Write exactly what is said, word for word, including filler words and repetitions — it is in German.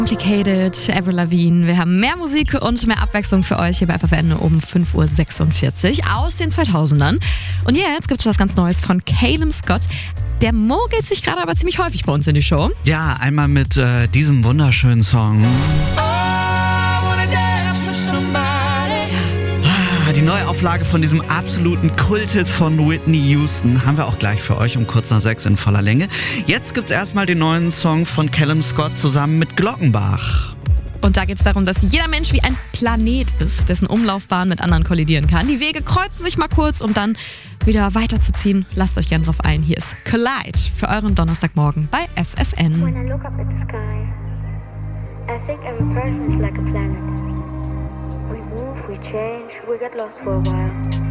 Complicated, Avril Lavigne. Wir haben mehr Musik und mehr Abwechslung für euch hier bei F F N um fünf Uhr sechsundvierzig aus den zweitausendern. Und jetzt gibt es was ganz Neues von Calum Scott. Der mogelt sich gerade aber ziemlich häufig bei uns in die Show. Ja, einmal mit äh, diesem wunderschönen Song. Die Neuauflage von diesem absoluten Kulthit von Whitney Houston haben wir auch gleich für euch um kurz nach sechs in voller Länge. Jetzt gibt's erstmal den neuen Song von Calum Scott zusammen mit Glockenbach. Und da geht es darum, dass jeder Mensch wie ein Planet ist, dessen Umlaufbahn mit anderen kollidieren kann. Die Wege kreuzen sich mal kurz, um dann wieder weiterzuziehen. Lasst euch gern drauf ein. Hier ist Collide für euren Donnerstagmorgen bei F F N. When I look up at the sky, I think every person's like a planet. We move, we change, we get lost for a while.